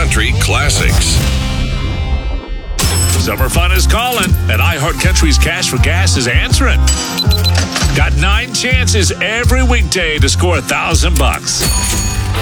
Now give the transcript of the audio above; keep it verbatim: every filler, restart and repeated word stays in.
Country classics. Summer fun is calling, and iHeartCountry's Cash for Gas is answering. Got nine chances every weekday to score a thousand bucks.